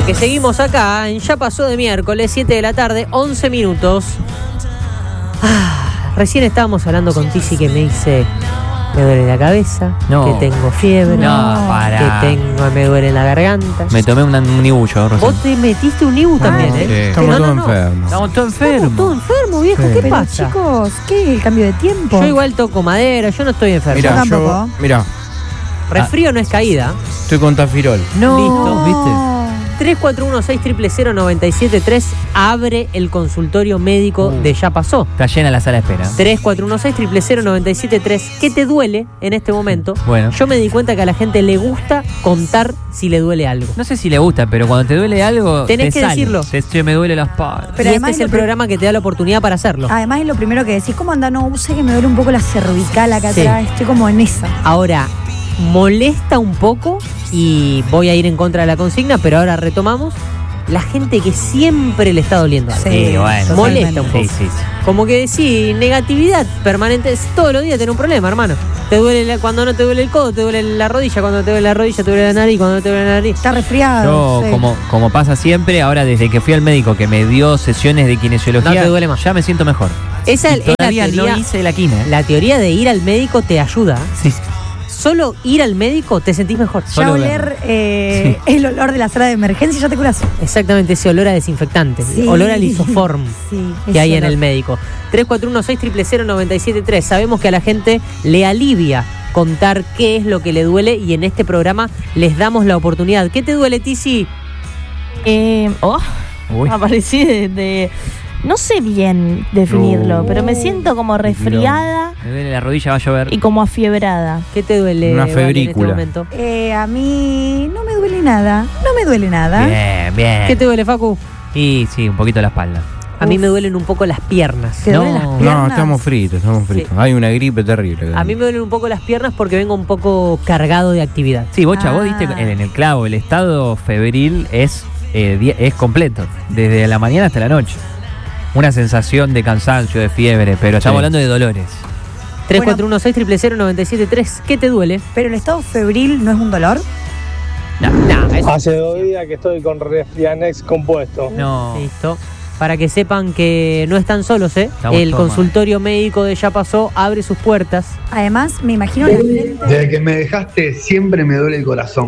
Bueno, que seguimos acá en Ya Pasó de miércoles, 7 de la tarde, 11 minutos. Recién estábamos hablando con Tizi que me dice: me duele la cabeza, que tengo fiebre, me duele la garganta. Me tomé un ibullo. Vos te metiste un ibu también, ¿eh? Sí. Estamos todos enfermos. Estamos todos enfermos. Estamos todos enfermos, viejo, ¿qué Pero pasa? chicos, ¿qué es el cambio de tiempo? Yo igual toco madera, yo no estoy enfermo. Mirá, tampoco. Mirá, Resfrío no es caída. estoy con Tafirol. Listo, ¿viste? 341-6373 abre el consultorio médico de Ya Pasó. Está llena la sala de espera. 341-630973. ¿Qué te duele en este momento? Bueno. Yo me di cuenta que a la gente le gusta contar si le duele algo. No sé si le gusta, pero cuando te duele algo, Tenés te que sale. decirlo. Che, me duele la espalda. Pero y además este es el programa que te da la oportunidad para hacerlo. Además es lo primero que decís, ¿cómo anda? No, sé que me duele un poco la cervical acá Sí. atrás, estoy como en esa. Ahora, molesta un poco, y voy a ir en contra de la consigna, pero ahora retomamos. La gente que siempre le está doliendo algo. Sí, bueno. Molesta un poco. Sí. Como que decís, negatividad permanente. Todos los días tenés un problema, hermano. Te duele cuando no te duele el codo, te duele la rodilla. Cuando te duele la rodilla, te duele la nariz. Cuando no te duele la nariz. Está resfriado. Yo, sí. como pasa siempre, ahora desde que fui al médico que me dio sesiones de kinesiología, No te duele más. ya me siento mejor. Esa Y es la todavía teoría. no hice la quina. La teoría de ir al médico te ayuda. Sí. Solo ir al médico te sentís mejor. Ya solo oler el olor de la sala de emergencia ya te curas. Exactamente, ese olor a desinfectante. Sí. Olor al isoform Sí, que ese hay en olor. el médico. 341-600973. Sabemos que a la gente le alivia contar qué es lo que le duele, y en este programa les damos la oportunidad. ¿Qué te duele, Tizi? Uy. Aparecí de no sé bien definirlo, pero me siento como resfriada Me duele la rodilla, va a llover. y como afiebrada. ¿Qué te duele, Una Vale, en este febrícula. momento? A mí no me duele nada. No me duele nada. Bien, bien. ¿Qué te duele, Facu? Y sí, un poquito la espalda. A mí me duelen un poco las piernas. ¿Te duelen las No, piernas? No, estamos fritos. Sí. Hay una gripe terrible. A mí me duelen un poco las piernas porque vengo un poco cargado de actividad. Sí, Bocha, vos Ah. diste en el clavo. El estado febril es completo, desde la mañana hasta la noche. Una sensación de cansancio, de fiebre, pero estamos hablando de dolores. 341-600973. ¿Qué te duele? Pero el estado febril no es un dolor. Hace 2 días que estoy con Resfrianex compuesto. No. Listo. Para que sepan que no están solos, ¿eh? Estamos El todos consultorio médico de Ya Pasó abre sus puertas. Además, me imagino la frente. Desde que me dejaste siempre me duele el corazón.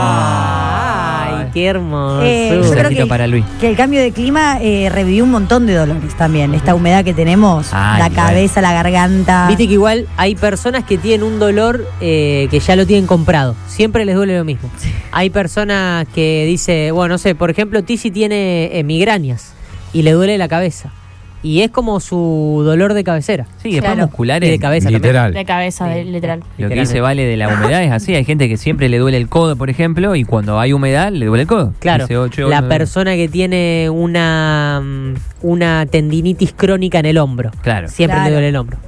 ¡Ay, qué hermoso! Yo Un creo saltito para Luis. que el cambio de clima revivió un montón de dolores también. Esta humedad que tenemos, Ay, la cabeza, la garganta. Viste que igual hay personas que tienen un dolor que ya lo tienen comprado. Siempre les duele lo mismo. Hay personas que dice, bueno, no sé, por ejemplo, Tizi tiene migrañas y le duele la cabeza. Y es como su dolor de cabecera. Sí, después Claro. musculares. Y de cabeza Literal. De cabeza, literal. Lo que dice Vale de la humedad es así. Hay gente que siempre le duele el codo, por ejemplo, y cuando hay humedad le duele el codo. Claro, Dice, "Oh, che, la no". persona que tiene una tendinitis crónica en el hombro. Claro. Siempre Claro. le duele el hombro.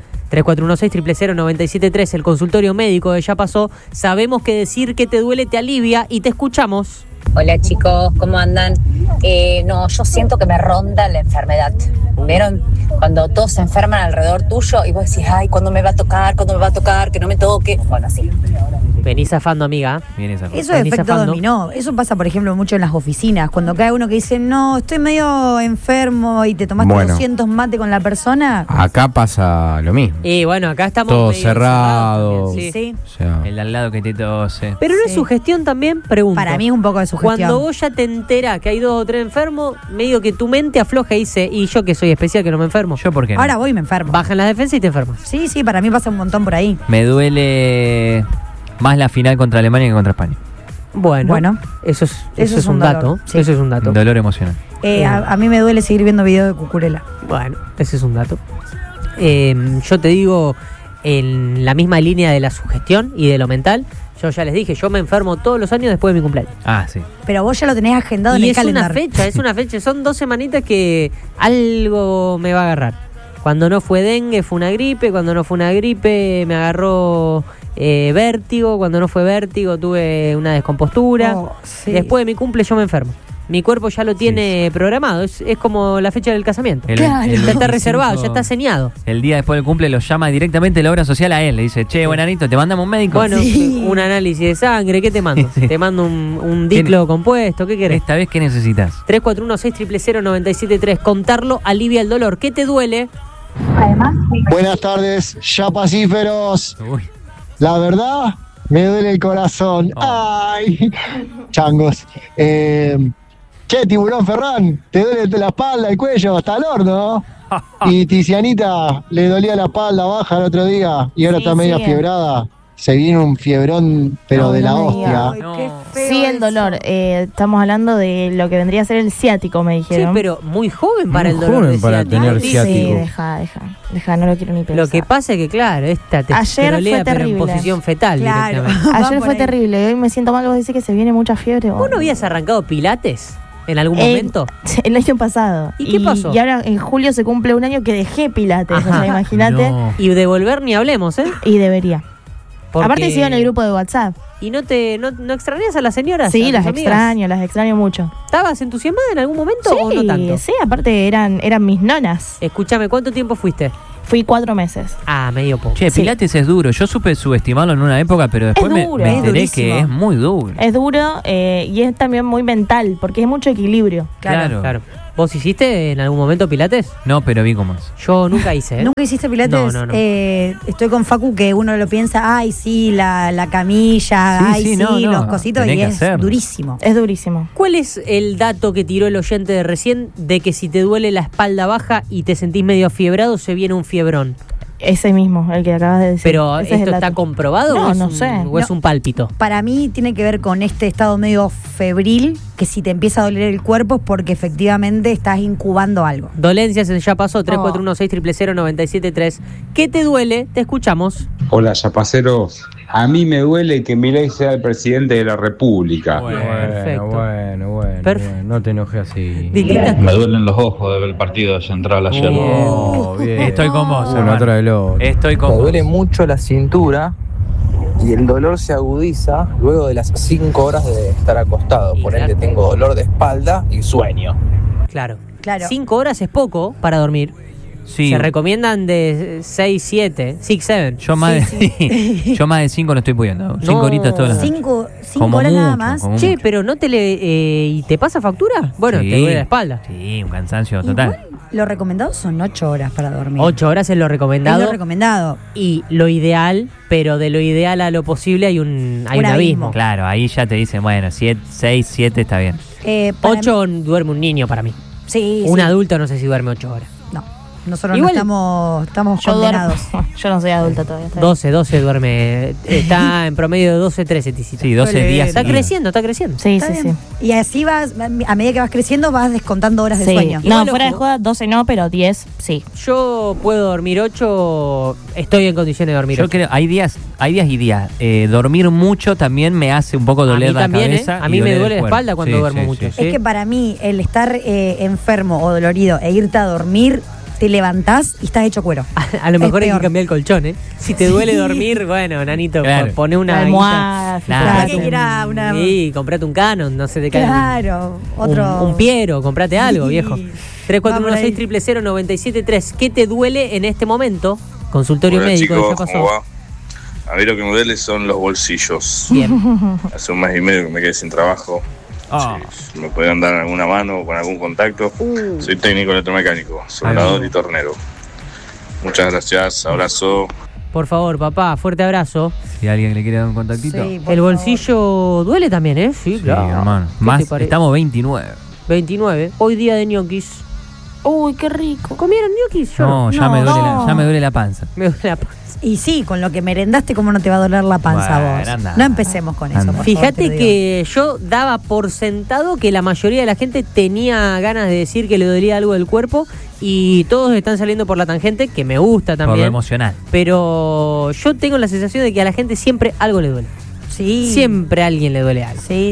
341-600973, el consultorio médico de Ya Pasó. Sabemos que decir que te duele te alivia y te escuchamos. Hola chicos, ¿cómo andan? No, yo siento que me ronda la enfermedad. ¿Vieron? Cuando todos se enferman alrededor tuyo y vos decís, ay, ¿cuándo me va a tocar? ¿Cuándo me va a tocar? Que no me toque. Bueno, así. Venís zafando, amiga. Viene esa Eso es Venís efecto zafando. dominó. Eso pasa, por ejemplo, mucho en las oficinas. Cuando cae uno que dice, no, estoy medio enfermo y te tomaste Bueno. 200 mate con la persona. Acá pasa lo mismo. Y bueno, acá estamos Todo medio cerrado. encerrados también, sí. Sí. O sea, El al lado que te tose. Pero no es Sí. sugestión también, pregunto. Para mí es un poco de sugestión. Cuando vos ya te enterás que hay 2 o 3 enfermos, medio que tu mente afloja y dice, y yo que soy especial que no me enfermo. ¿Yo por qué no? Ahora voy y me enfermo. Bajan las defensas y te enfermas. Sí, sí, para mí pasa un montón por ahí. Me duele más la final contra Alemania que contra España. Bueno, eso es un dolor, dato. sí. Eso es un dato. Un dolor emocional. A mí me duele seguir viendo videos de Cucurella. Bueno, ese es un dato. Yo te digo, en la misma línea de la sugestión y de lo mental, yo ya les dije, yo me enfermo todos los años después de mi cumpleaños. Ah, sí. Pero vos ya lo tenés agendado en Y el es calendario. es una fecha, son 2 semanitas que algo me va a agarrar. Cuando no fue dengue fue una gripe, cuando no fue una gripe me agarró vértigo, cuando no fue vértigo tuve una descompostura. Oh, sí. Después de mi cumple yo me enfermo. Mi cuerpo ya lo tiene programado. Es como la fecha del casamiento. Claro. Ya está 25, reservado, ya está señado. El día después del cumple lo llama directamente la obra social a él. Le dice, che, buenanito, te mandamos un médico. Bueno, Sí. un análisis de sangre, ¿qué te mando? Sí. Te mando un diclo compuesto, ¿qué querés? Esta vez, ¿qué necesitas? 341-600-973. Contarlo alivia el dolor. ¿Qué te duele? Buenas tardes, ya pacíferos. Uy. La verdad, me duele el corazón. ¡Ay! Changos. Che, Tiburón Ferrán, te duele la espalda, el cuello, hasta el horno. Y Tizianita le dolía la espalda baja el otro día y ahora Sí, está media sigue. fiebrada. Se viene un fiebrón, pero No, de la no me hostia. digas. Ay, No. qué feo Sí, el eso. dolor. Estamos hablando de lo que vendría a ser el ciático, me Sí, dijeron. pero muy joven para Muy el dolor joven de para ciático. tener Sí, ciático. deja, no lo quiero ni pensar. Lo que pasa es que, claro, esta te Ayer fue pero en terrible. posición fetal Claro. directamente. Va Ayer por fue ahí. terrible. Hoy me siento mal. Vos decís que se viene mucha fiebre. ¿Vos no habías arrancado pilates en algún momento? El año pasado. ¿Y qué pasó? Y ahora en julio se cumple un año que dejé pilates. O Ajá. sea, imagínate. No. Y de volver ni hablemos, ¿eh? Y debería. Porque- Aparte sigo en el grupo de WhatsApp. ¿Y no extrañas a las señoras? Sí, a las tus amigas? las extraño mucho. ¿Estabas entusiasmada en algún momento o no tanto? Sí, aparte eran mis nonas. Escúchame, ¿cuánto tiempo fuiste? Fui 4 meses. Ah, medio poco. Che, Sí. Pilates es duro. Yo supe subestimarlo en una época, pero después me duro, me es enteré durísimo. que es muy duro. Es duro y es también muy mental, porque es mucho equilibrio. Claro. Claro. ¿Vos hiciste en algún momento pilates? No, pero vi cómo es. Yo nunca hice, ¿eh? ¿Nunca hiciste pilates? No. Estoy con Facu que uno lo piensa, ay, sí, la camilla, Sí, ay, sí, sí, no, no. los cositos, Tenés y que es hacerlo. durísimo. Es durísimo. ¿Cuál es el dato que tiró el oyente de recién de que si te duele la espalda baja y te sentís medio afiebrado, se viene un fiebrón? Ese mismo, el que acabas de decir. Pero Ese es ¿esto el está dato. comprobado No, o es no un, sé. o es No. un pálpito? Para mí tiene que ver con este estado medio febril, que si te empieza a doler el cuerpo es porque efectivamente estás incubando algo. Dolencias en Ya Pasó, 341-600-973. ¿Qué te duele? Te escuchamos. Hola, yapaceros. A mí me duele que Milei sea el presidente de la República. Perfecto. Bueno, Perfecto. no te enojes así. Distintas- Me duelen los ojos de ver el partido de Central ayer. Oh, bien. Estoy con vos, Uno hermano. atrás del otro. Estoy con Me vos. duele mucho la cintura y el dolor se agudiza luego de las 5 horas de estar acostado. Y Por ende claro. tengo dolor de espalda y sueño. Claro. Claro. 5 horas es poco para dormir. Sí. Se recomiendan de 6, 7, 6, 7. Yo más de yo más de 5 no estoy pudiendo. 5 horitas todas las 5 Como horas nada mucho, más. como Che, mucho. pero no ¿y te pasa factura? Bueno, Sí. te duele la espalda. Sí, un cansancio total. Igual, lo recomendado son 8 horas para dormir. 8 horas es lo Es recomendado. lo recomendado. Y lo ideal, pero de lo ideal a lo posible hay un Un abismo. abismo. Claro, ahí ya te dicen, bueno, 6, 7 está bien. Para 8 duerme un niño para mí. mí- sí, Un sí. adulto no sé si duerme 8 horas. No, nosotros Igual- no estamos Yo condenados. Yo no soy adulta todavía. está bien. 12 duerme. Está en promedio de 12, 13, Tisita. Sí, 12 días. Está seguidos. creciendo, está creciendo. Sí, Está sí, bien. sí. Y así vas, a medida que vas creciendo, vas descontando horas de Sí. sueño. No, Igual, fuera de ojo. joda, 12 no, pero 10 sí. Yo puedo dormir 8, estoy en condiciones de dormir Yo 8. creo, hay días y días. Dormir mucho también me hace un poco A doler mí la también, cabeza. A y mí me doler duele el la cuerpo. espalda cuando Sí, duermo sí, mucho. sí. ¿sí? Es que para mí, el estar enfermo o dolorido e irte a dormir, te levantás y estás hecho cuero. A lo mejor hay que peor. cambiar el colchón, ¿eh? Si te duele dormir, bueno, nanito, Claro. poné una La almohada, guita. Claro. Hay que ir a una... Sí, comprate un Canon, no se te cae. Claro, otro... Un Piero, comprate algo, Sí. viejo. Va por ahí. 341-600-973. ¿Qué te duele en este momento? Consultorio Hola, médico, chicos, ¿qué pasó? ¿cómo va? A mí lo que me duele son los bolsillos. Bien. Hace un mes y medio que me quedé sin trabajo. Ah. Si me pueden dar alguna mano o con algún contacto. Soy técnico electromecánico, soldador y tornero. Muchas gracias, abrazo. Por favor, papá, fuerte abrazo. Si alguien le quiere dar un contactito. Sí, por El favor. bolsillo duele también, ¿eh? Sí, Sí, claro. hermano. ¿Qué Más, te parece? estamos 29. 29. Hoy día de ñoquis. Uy, qué rico. ¿Comieron ñoquis? Yo No, ya, no, me duele no. ya me duele la panza. Me duele la panza. Y sí, con lo que merendaste, ¿cómo no te va a doler la panza a Bueno, vos? anda. No empecemos con eso, Anda. por favor, te Fíjate lo digo. que yo daba por sentado que la mayoría de la gente tenía ganas de decir que le dolía algo del cuerpo y todos están saliendo por la tangente, que me gusta Por lo también. emocional. Pero yo tengo la sensación de que a la gente siempre algo le duele. Sí. Siempre a alguien le duele algo. Sí.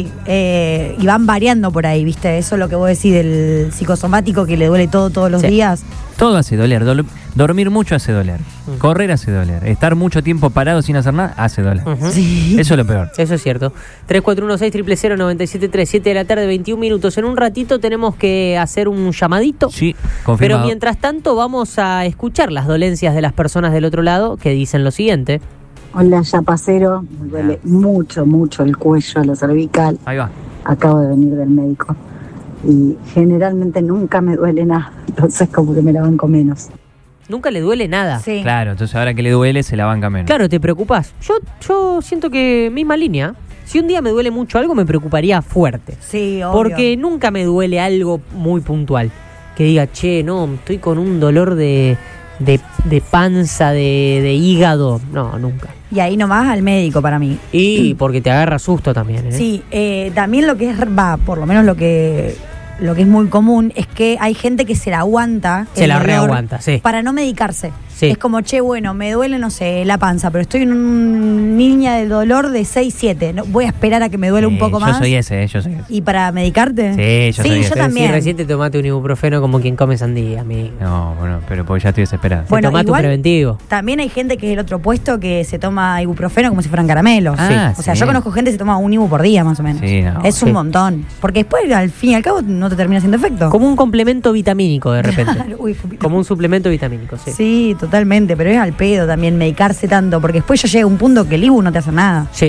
Y van variando por ahí, ¿viste? Eso es lo que vos decís del psicosomático, que le duele todo todos los días. Todo hace doler. Dormir mucho hace doler. Correr hace doler. Estar mucho tiempo parado sin hacer nada hace doler. Sí. Eso es lo peor. Eso es cierto. 3416-000-973, 7 de la tarde, 21 minutos. En un ratito tenemos que hacer un llamadito. Sí, confirmado. Pero mientras tanto vamos a escuchar las dolencias de las personas del otro lado que dicen lo siguiente. Hola, yapacero. Me duele mucho el cuello, la cervical. Ahí va. Acabo de venir del médico. Y generalmente nunca me duele nada. Entonces como que me la banco menos. Nunca le duele nada. Sí. Claro, entonces ahora que le duele se la banca menos. Claro, te preocupás. Yo siento que misma línea. Si un día me duele mucho algo, me preocuparía fuerte. Sí, obvio. Porque nunca me duele algo muy puntual. Que diga, che, no, estoy con un dolor de panza, de hígado. No, nunca. Y ahí nomás al médico para mí. Y porque te agarra susto también, ¿eh? Sí, también lo que es, por lo menos lo que es muy común es que hay gente que se la aguanta. Se la dolor reaguanta, sí. Para no medicarse. Sí. Es como, che, bueno, me duele, no sé, la panza, pero estoy en una línea de dolor de 6-7. No, voy a esperar a que me duele un poco más. Yo soy ese. ¿Y para medicarte? Sí, yo soy ese. Yo también. Si recién te tomaste un ibuprofeno como quien come sandía, amigo. No, bueno, pero porque ya estoy desesperado. Bueno, Tomá tu igual, preventivo. También hay gente que es el otro puesto que se toma ibuprofeno como si fueran caramelos. Ah, O sea, sí. yo conozco gente que se toma un ibu por día, más o menos. Sí, no. Es un Sí. montón. Porque después, al fin y al cabo, no te termina haciendo efecto. Como un complemento vitamínico de repente. Uy, Como un suplemento vitamínico, sí. Sí, totalmente, pero es al pedo también medicarse tanto, porque después ya llega un punto que el ibu no te hace nada. Sí.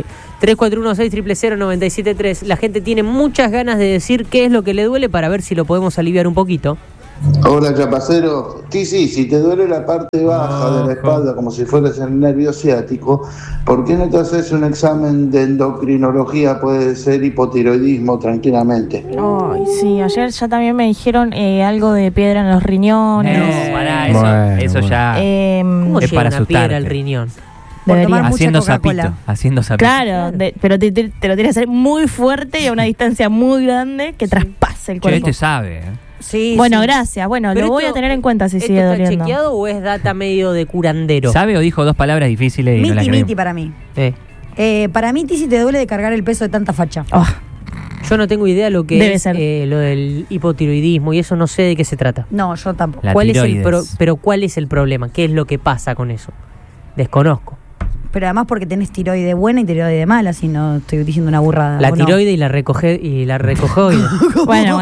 3416-000-973. La gente tiene muchas ganas de decir qué es lo que le duele para ver si lo podemos aliviar un poquito. Hola, yapacero. Sí, si te duele la parte baja de la espalda como si fueras el nervio ciático, ¿por qué no te haces un examen de endocrinología? Puede ser hipotiroidismo tranquilamente. Ay, sí, ayer ya también me dijeron algo de piedra en los riñones. No, pará, eso ya ¿Cómo es llega para una asustarte. piedra al riñón? Por tomar mucha Haciendo Coca-Cola. sapito, haciendo sapito. Claro, pero te lo tienes que hacer muy fuerte y a una distancia muy grande que traspase el Che, cuerpo. este sabe, Sí, Bueno, sí. gracias. Bueno, Pero lo voy a esto- tener en cuenta si ¿Esto sigue está doliendo. chequeado o es data medio de curandero? ¿Sabe o dijo dos palabras difíciles y no las Miti creemos? para mí. Eh. Para mí, si te duele de cargar el peso de tanta facha. Yo no tengo idea lo que Debe es ser. lo del hipotiroidismo y eso no sé de qué se trata. No, yo tampoco. La ¿Cuál es el tiroides. pero cuál es el problema? ¿Qué es lo que pasa con eso? Desconozco. Pero además porque tenés tiroide buena y tiroide mala, si no estoy diciendo una burrada. La ¿o no? tiroide y la recojoide. Bueno.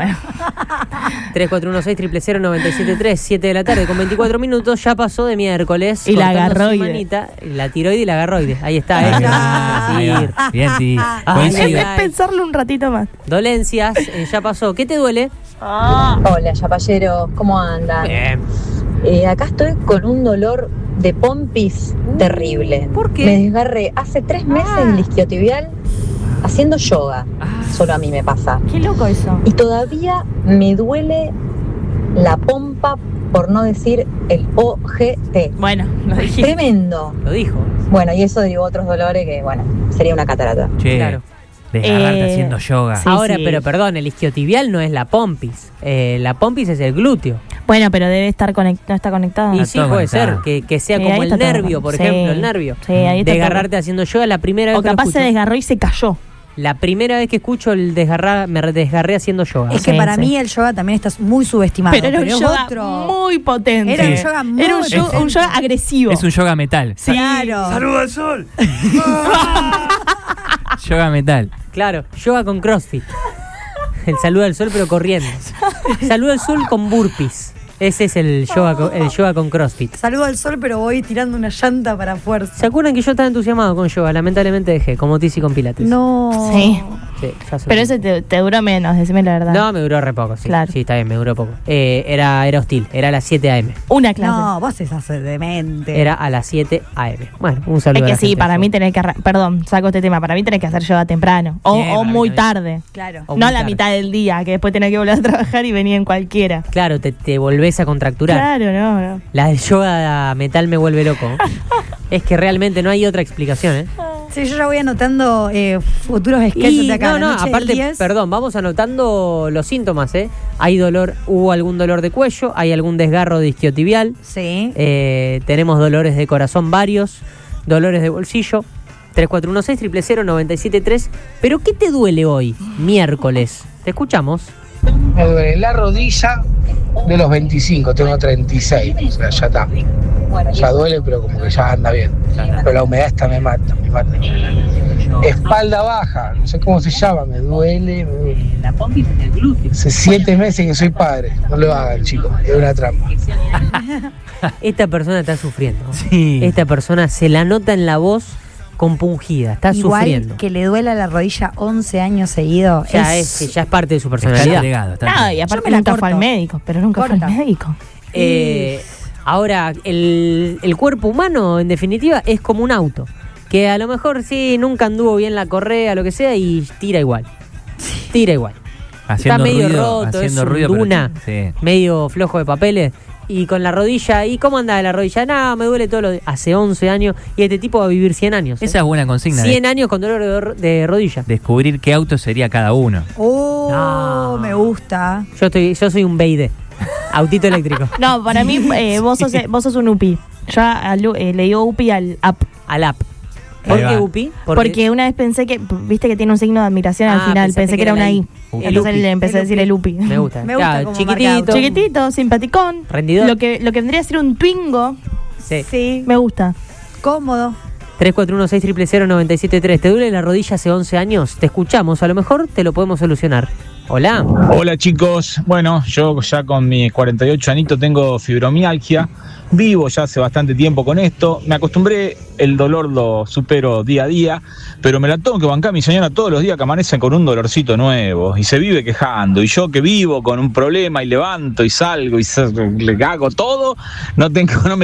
3416-000-973, 7 de la tarde con 24 minutos, ya pasó de miércoles. Y la cortando garroide. semanita, la tiroide y la garroide. Ahí está, Ahí ¿eh? va, ahí va. Bien, sí. Coincide. Es pensarlo un ratito más. Dolencias, ya pasó. ¿Qué te duele? Hola, yapalleros, ¿cómo andan? Bien. Acá estoy con un dolor de pompis terrible. ¿Por qué? Me desgarré hace 3 meses el isquiotibial haciendo yoga. Solo a mí me pasa. Qué loco eso. Y todavía me duele la pompa, por no decir el OGT. Bueno, lo dijiste. Tremendo. Lo dijo. Bueno, y eso derivó otros dolores que, bueno, sería una catarata. Che, Claro. desgarrarte haciendo yoga. sí. Ahora, pero perdón, el isquiotibial no es la pompis. La pompis es el glúteo. Bueno, pero debe estar no está conectado. Y Está sí, todo puede conectado. ser, que sea Sí, como ahí el está todo nervio, por conectado. ejemplo, Sí. el nervio. Sí, ahí está Desgarrarte todo. haciendo yoga, la primera vez O que lo capaz se escucho. desgarró y se cayó. La primera vez que escucho el desgarrar, me desgarré haciendo yoga. Es que Sí, para sí. mí el yoga también está muy subestimado. Pero era un es yoga otro. muy potente. Era un yoga muy Era un potente. yoga agresivo. Es un yoga metal. Sí. Claro. ¡Saluda al sol! Yoga metal. Claro, yoga con CrossFit. El saludo al sol pero corriendo. Saludo al sol con burpees. Ese es el yoga con CrossFit. Saludo al sol, pero voy tirando una llanta para fuerza. ¿Se acuerdan que yo estaba entusiasmado con yoga? Lamentablemente dejé, como Tizi con Pilates. No. Sí. Sí, ya sé. Pero ese te duró menos, decime la verdad. No, me duró re poco, sí. Claro. Sí, está bien, me duró poco. Era hostil, era a las 7 AM. Una clase. No, vos estás demente. Era a las 7 AM. Bueno, un saludo Es a que la sí, gente para de mí yoga. tenés que... Perdón, saco este tema. Para mí tenés que hacer yoga temprano. O, Bien, o para mí muy también. tarde. Claro. O No muy a la tarde. mitad del día, que después tenés que volver a trabajar y venir en cualquiera. Claro, te volvés a contracturar. Claro, no. La del yoga metal me vuelve loco. Es que realmente no hay otra explicación, ¿eh? Sí, yo ya voy anotando futuros sketches Y de acá. no, la no, noche del aparte, 10. perdón, vamos anotando los síntomas, ¿eh? Hay dolor, hubo algún dolor de cuello, hay algún desgarro de isquiotibial, Sí. tenemos dolores de corazón varios, dolores de bolsillo, 3416-000-973. ¿Pero qué te duele hoy, miércoles? Te escuchamos. Me duele la rodilla de los 25, tengo 36, o sea, ya está. Ya duele, pero como que ya anda bien. Pero la humedad esta me mata. Espalda baja, no sé cómo se llama, me duele. Hace 7 meses que soy padre, no lo hagan, chicos, es una trampa. Esta persona está sufriendo. Sí. Esta persona se la nota en la voz compungida, está Igual sufriendo. que le duela la rodilla 11 años seguidos. Ya es parte de su personalidad. No, y aparte nunca fue al médico, pero nunca fue al médico. Ahora, el cuerpo humano, en definitiva, es como un auto. Que a lo mejor sí, nunca anduvo bien la correa, lo que sea, y tira igual. Tira igual. Haciendo Está medio ruido, roto, haciendo es un ruido, pero- duna, sí. medio flojo de papeles. Y con la rodilla, ¿y cómo anda la rodilla? No, me duele todo lo de... Hace 11 años, y este tipo va a vivir 100 años. Esa es buena consigna. 100 años con dolor de rodilla. Descubrir qué auto sería cada uno. Oh, me gusta. Yo soy un BID. Autito eléctrico. No, para mí vos sos un UPI. Yo le digo UPI al app. Al app. ¿Por Ahí qué va. UPI? Porque una vez pensé que, viste que tiene un signo de admiración al final, pensé que era una I. El Entonces UPI. le empecé a decir el UPI. Me gusta. Me gusta Claro, como chiquitito. Chiquitito, simpaticón. Rendidor. Lo que vendría a ser un Twingo. Sí. Me gusta. Cómodo. 3416-000-973. ¿Te duele la rodilla hace 11 años? Te escuchamos, a lo mejor te lo podemos solucionar. Hola. Hola chicos, bueno, yo ya con mis 48 añitos tengo fibromialgia, vivo ya hace bastante tiempo con esto, me acostumbré, el dolor lo supero día a día, pero me la tengo que bancar, mi señora todos los días que amanecen con un dolorcito nuevo y se vive quejando, y yo que vivo con un problema y levanto y salgo y le hago todo, no me